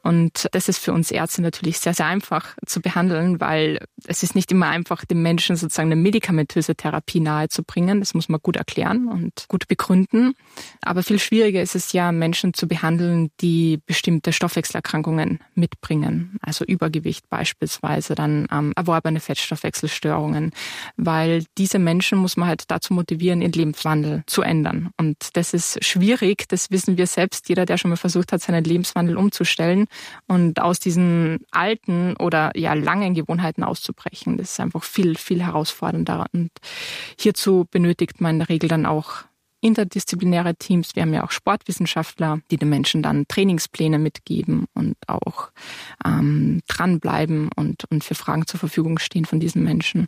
Und das ist für uns Ärzte natürlich sehr, sehr einfach zu behandeln, weil es ist nicht immer einfach, dem Menschen sozusagen eine medikamentöse Therapie nahezubringen. Das muss man gut erklären und gut begründen. Aber viel schwieriger ist es ja, Menschen zu behandeln, die bestimmte Stoffwechselerkrankungen mitbringen. Also Übergewicht beispielsweise, dann erworbene Fettstoffwechselstörungen. Weil diese Menschen muss man halt dazu motivieren, ihren Lebenswandel zu ändern. Und das ist schwierig, das wissen wir selbst. Jeder, der schon mal versucht hat, seinen Lebenswandel umzustellen und aus diesen alten oder ja langen Gewohnheiten auszubrechen. Das ist einfach viel, viel herausfordernder. Und hierzu benötigt man in der Regel dann auch interdisziplinäre Teams. Wir haben ja auch Sportwissenschaftler, die den Menschen dann Trainingspläne mitgeben und auch dranbleiben und für Fragen zur Verfügung stehen von diesen Menschen.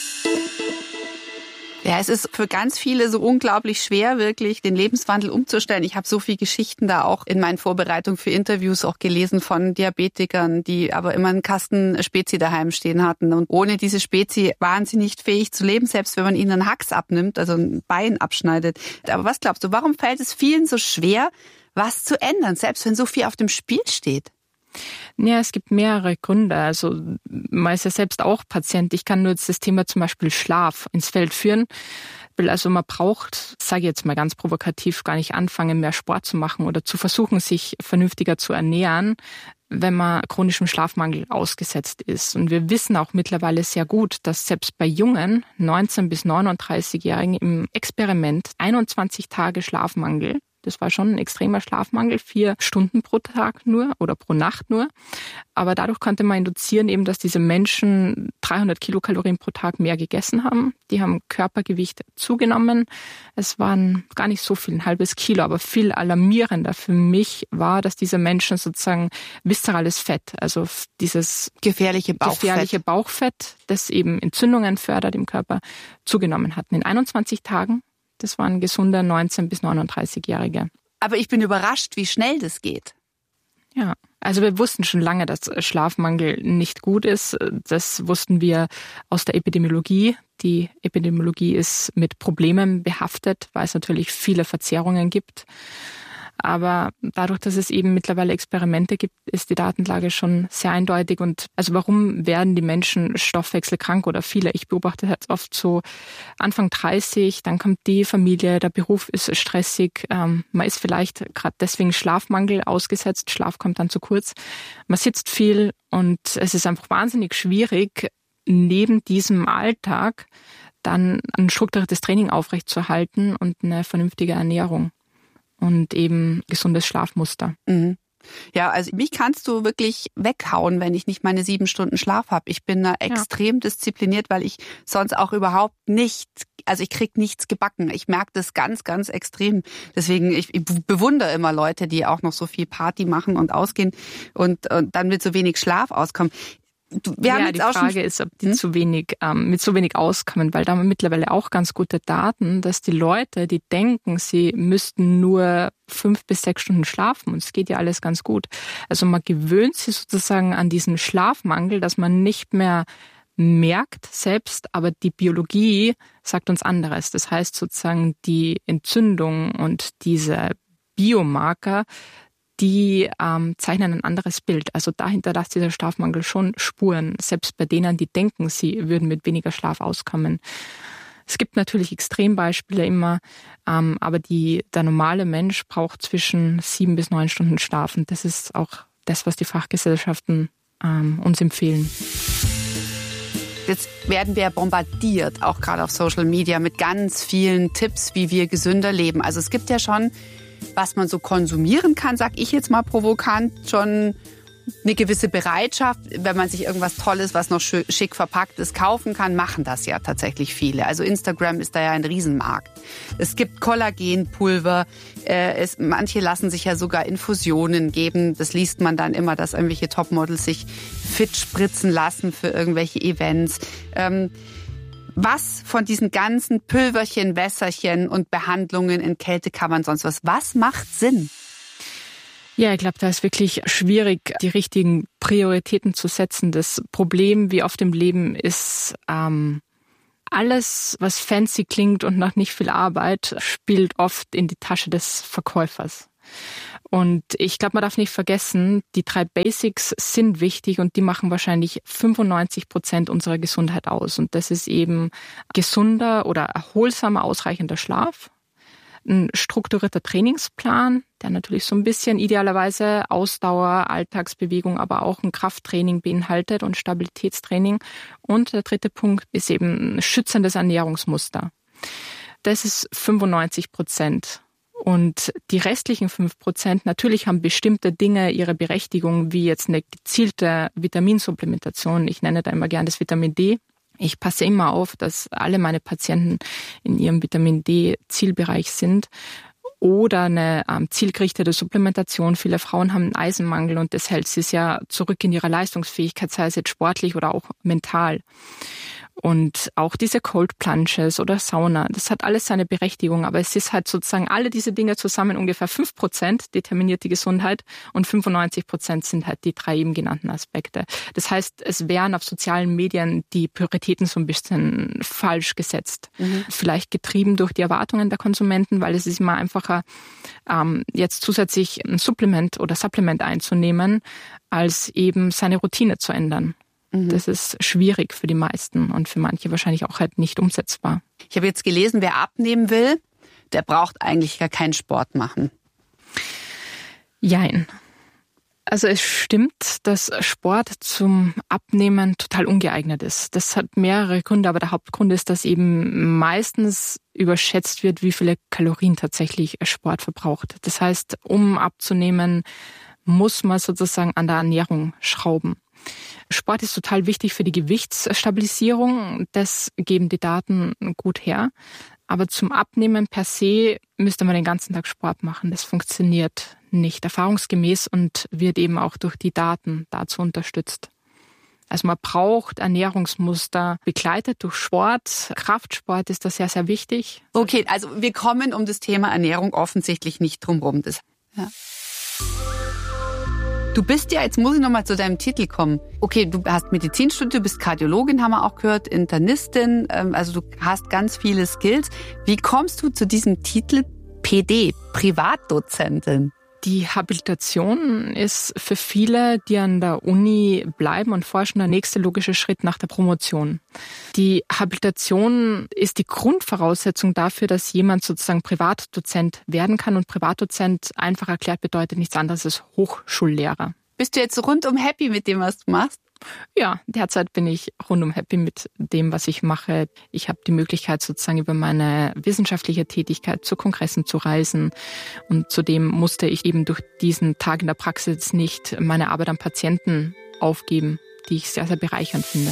Ja, es ist für ganz viele so unglaublich schwer, wirklich den Lebenswandel umzustellen. Ich habe so viele Geschichten da auch in meinen Vorbereitungen für Interviews auch gelesen von Diabetikern, die aber immer einen Kasten Spezi daheim stehen hatten. Und ohne diese Spezi waren sie nicht fähig zu leben, selbst wenn man ihnen einen Hax abnimmt, also ein Bein abschneidet. Aber was glaubst du, warum fällt es vielen so schwer, was zu ändern, selbst wenn so viel auf dem Spiel steht? Ja, es gibt mehrere Gründe. Also man ist ja selbst auch Patient. Ich kann nur jetzt das Thema zum Beispiel Schlaf ins Feld führen. Also man braucht, sage ich jetzt mal ganz provokativ, gar nicht anfangen, mehr Sport zu machen oder zu versuchen, sich vernünftiger zu ernähren, wenn man chronischem Schlafmangel ausgesetzt ist. Und wir wissen auch mittlerweile sehr gut, dass selbst bei jungen 19- bis 39-Jährigen im Experiment 21 Tage Schlafmangel, das war schon ein extremer Schlafmangel, 4 Stunden pro Tag nur oder pro Nacht nur. Aber dadurch konnte man induzieren eben, dass diese Menschen 300 Kilokalorien pro Tag mehr gegessen haben. Die haben Körpergewicht zugenommen. Es waren gar nicht so viel, ein halbes Kilo, aber viel alarmierender für mich war, dass diese Menschen sozusagen viszerales Fett, also dieses gefährliche Bauchfett, das eben Entzündungen fördert im Körper, zugenommen hatten. In 21 Tagen. Das waren gesunde 19- bis 39-Jährige. Aber ich bin überrascht, wie schnell das geht. Ja, also wir wussten schon lange, dass Schlafmangel nicht gut ist. Das wussten wir aus der Epidemiologie. Die Epidemiologie ist mit Problemen behaftet, weil es natürlich viele Verzerrungen gibt. Aber dadurch, dass es eben mittlerweile Experimente gibt, ist die Datenlage schon sehr eindeutig. Und also warum werden die Menschen stoffwechselkrank oder viele? Ich beobachte das oft so Anfang 30, dann kommt die Familie, der Beruf ist stressig, man ist vielleicht gerade deswegen Schlafmangel ausgesetzt, Schlaf kommt dann zu kurz. Man sitzt viel und es ist einfach wahnsinnig schwierig, neben diesem Alltag dann ein strukturiertes Training aufrechtzuerhalten und eine vernünftige Ernährung. Und eben gesundes Schlafmuster. Mhm. Ja, also mich kannst du wirklich weghauen, wenn ich nicht meine 7 Stunden Schlaf habe. Ich bin da extrem diszipliniert, weil ich sonst auch überhaupt nicht, also ich krieg nichts gebacken. Ich merke das ganz, ganz extrem. Deswegen, ich bewundere immer Leute, die auch noch so viel Party machen und ausgehen und dann mit so wenig Schlaf auskommen. Die Frage ist, ob die mit so wenig auskommen, weil da haben wir mittlerweile auch ganz gute Daten, dass die Leute, die denken, sie müssten nur 5 bis 6 Stunden schlafen und es geht ja alles ganz gut. Also man gewöhnt sich sozusagen an diesen Schlafmangel, dass man nicht mehr merkt selbst, aber die Biologie sagt uns anderes. Das heißt sozusagen die Entzündung und diese Biomarker, die zeichnen ein anderes Bild. Also dahinter lässt dieser Schlafmangel schon Spuren, selbst bei denen, die denken, sie würden mit weniger Schlaf auskommen. Es gibt natürlich Extrembeispiele immer, aber der normale Mensch braucht zwischen 7 bis 9 Stunden Schlaf. Und das ist auch das, was die Fachgesellschaften uns empfehlen. Jetzt werden wir bombardiert, auch gerade auf Social Media, mit ganz vielen Tipps, wie wir gesünder leben. Also es gibt ja schon, was man so konsumieren kann, sag ich jetzt mal provokant, schon eine gewisse Bereitschaft, wenn man sich irgendwas Tolles, was noch schick verpackt ist, kaufen kann, machen das ja tatsächlich viele. Also Instagram ist da ja ein Riesenmarkt. Es gibt Kollagenpulver, manche lassen sich ja sogar Infusionen geben. Das liest man dann immer, dass irgendwelche Topmodels sich fit spritzen lassen für irgendwelche Events. Was von diesen ganzen Pülverchen, Wässerchen und Behandlungen in Kältekammern sonst was macht Sinn? Ja, ich glaube, da ist wirklich schwierig, die richtigen Prioritäten zu setzen. Das Problem, wie oft im Leben, ist, alles, was fancy klingt und nach nicht viel Arbeit, spielt oft in die Tasche des Verkäufers. Und ich glaube, man darf nicht vergessen, die 3 Basics sind wichtig und die machen wahrscheinlich 95% unserer Gesundheit aus. Und das ist eben gesunder oder erholsamer, ausreichender Schlaf, ein strukturierter Trainingsplan, der natürlich so ein bisschen idealerweise Ausdauer, Alltagsbewegung, aber auch ein Krafttraining beinhaltet und Stabilitätstraining. Und der 3. Punkt ist eben ein schützendes Ernährungsmuster. Das ist 95%. Und die restlichen 5%, natürlich haben bestimmte Dinge ihre Berechtigung, wie jetzt eine gezielte Vitaminsupplementation. Ich nenne da immer gern das Vitamin D. Ich passe immer auf, dass alle meine Patienten in ihrem Vitamin D-Zielbereich sind. Oder eine zielgerichtete Supplementation. Viele Frauen haben einen Eisenmangel und das hält sie ja zurück in ihrer Leistungsfähigkeit, sei es jetzt sportlich oder auch mental. Und auch diese Cold Plunges oder Sauna, das hat alles seine Berechtigung, aber es ist halt sozusagen alle diese Dinge zusammen ungefähr 5% determiniert die Gesundheit und 95% sind halt die 3 eben genannten Aspekte. Das heißt, es wären auf sozialen Medien die Prioritäten so ein bisschen falsch gesetzt. Vielleicht getrieben durch die Erwartungen der Konsumenten, weil es ist immer einfacher, jetzt zusätzlich ein Supplement einzunehmen, als eben seine Routine zu ändern. Das ist schwierig für die meisten und für manche wahrscheinlich auch halt nicht umsetzbar. Ich habe jetzt gelesen, wer abnehmen will, der braucht eigentlich gar keinen Sport machen. Jein. Also es stimmt, dass Sport zum Abnehmen total ungeeignet ist. Das hat mehrere Gründe, aber der Hauptgrund ist, dass eben meistens überschätzt wird, wie viele Kalorien tatsächlich Sport verbraucht. Das heißt, um abzunehmen, muss man sozusagen an der Ernährung schrauben. Sport ist total wichtig für die Gewichtsstabilisierung. Das geben die Daten gut her. Aber zum Abnehmen per se müsste man den ganzen Tag Sport machen. Das funktioniert nicht erfahrungsgemäß und wird eben auch durch die Daten dazu unterstützt. Also man braucht Ernährungsmuster begleitet durch Sport. Kraftsport ist da sehr, sehr wichtig. Okay, also wir kommen um das Thema Ernährung offensichtlich nicht drum rum. Ja. Du bist ja, jetzt muss ich nochmal zu deinem Titel kommen. Okay, du hast Medizin studiert, du bist Kardiologin, haben wir auch gehört, Internistin, also du hast ganz viele Skills. Wie kommst du zu diesem Titel PD, Privatdozentin? Die Habilitation ist für viele, die an der Uni bleiben und forschen, der nächste logische Schritt nach der Promotion. Die Habilitation ist die Grundvoraussetzung dafür, dass jemand sozusagen Privatdozent werden kann. Und Privatdozent, einfach erklärt, bedeutet nichts anderes als Hochschullehrer. Bist du jetzt rundum happy mit dem, was du machst? Ja, derzeit bin ich rundum happy mit dem, was ich mache. Ich habe die Möglichkeit, sozusagen über meine wissenschaftliche Tätigkeit zu Kongressen zu reisen. Und zudem musste ich eben durch diesen Tag in der Praxis nicht meine Arbeit am Patienten aufgeben, die ich sehr, sehr bereichernd finde.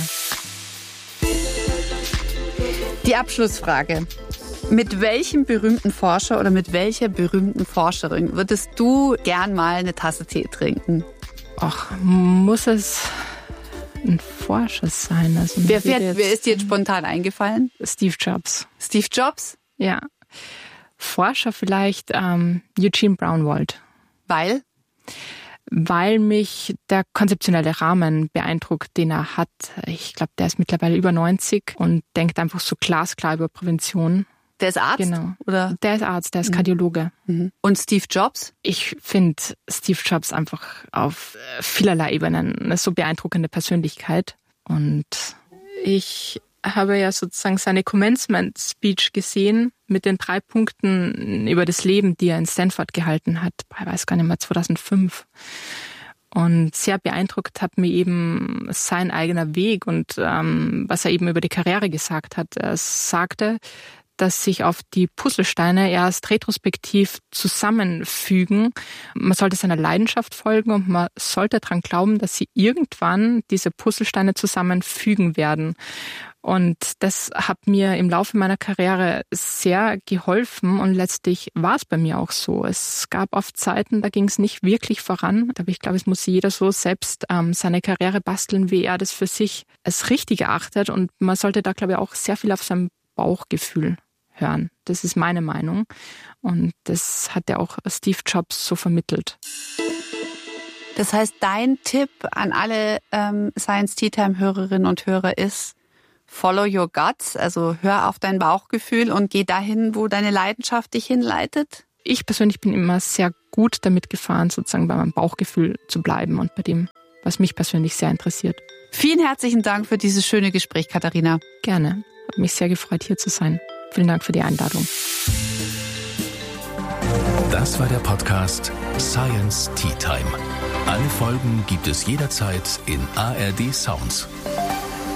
Die Abschlussfrage. Mit welchem berühmten Forscher oder mit welcher berühmten Forscherin würdest du gern mal eine Tasse Tee trinken? Ach, muss es ein Forscher sein? Also wer ist dir jetzt spontan eingefallen? Steve Jobs. Steve Jobs? Ja. Forscher vielleicht Eugene Braunwald. Weil? Weil mich der konzeptionelle Rahmen beeindruckt, den er hat. Ich glaube, der ist mittlerweile über 90 und denkt einfach so glasklar über Prävention. Der ist Arzt? Genau. Oder? Der ist Arzt, der ist Kardiologe. Und Steve Jobs? Ich finde Steve Jobs einfach auf vielerlei Ebenen eine so beeindruckende Persönlichkeit. Und ich habe ja sozusagen seine Commencement Speech gesehen mit den 3 Punkten über das Leben, die er in Stanford gehalten hat. Ich weiß gar nicht mehr, 2005. Und sehr beeindruckt hat mir eben sein eigener Weg und was er eben über die Karriere gesagt hat. Er sagte, dass sich auf die Puzzlesteine erst retrospektiv zusammenfügen. Man sollte seiner Leidenschaft folgen und man sollte daran glauben, dass sie irgendwann diese Puzzlesteine zusammenfügen werden. Und das hat mir im Laufe meiner Karriere sehr geholfen und letztlich war es bei mir auch so. Es gab oft Zeiten, da ging es nicht wirklich voran. Aber ich glaube, es muss jeder so selbst seine Karriere basteln, wie er das für sich als richtig erachtet. Und man sollte da, glaube ich, auch sehr viel auf sein Bauchgefühl hören. Das ist meine Meinung. Und das hat ja auch Steve Jobs so vermittelt. Das heißt, dein Tipp an alle Science Tea Time Hörerinnen und Hörer ist, follow your guts, also hör auf dein Bauchgefühl und geh dahin, wo deine Leidenschaft dich hinleitet? ich persönlich bin immer sehr gut damit gefahren, sozusagen bei meinem Bauchgefühl zu bleiben und bei dem, was mich persönlich sehr interessiert. Vielen herzlichen Dank für dieses schöne Gespräch, Katharina. Gerne. Hat mich sehr gefreut, hier zu sein. Vielen Dank für die Einladung. Das war der Podcast Science Tea Time. Alle Folgen gibt es jederzeit in ARD Sounds.